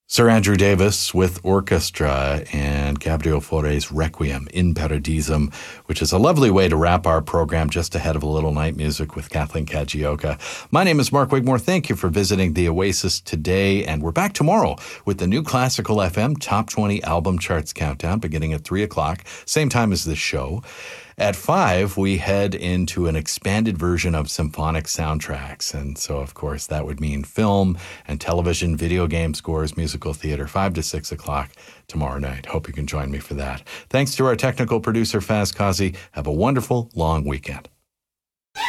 Sir Andrew Davis with orchestra and Gabriel Fauré's Requiem in Paradisum, which is a lovely way to wrap our program just ahead of a little night music with Kathleen Kagioka. My name is Mark Wigmore. Thank you for visiting the Oasis today, and we're back tomorrow with the new Classical FM Top 20 Album Charts Countdown beginning at 3 o'clock, same time as this show. At 5, we head into an expanded version of symphonic soundtracks. And so, of course, that would mean film and television, video game scores, musical theater, 5 to 6 o'clock tomorrow night. Hope you can join me for that. Thanks to our technical producer, Faz Kazi. Have a wonderful, long weekend.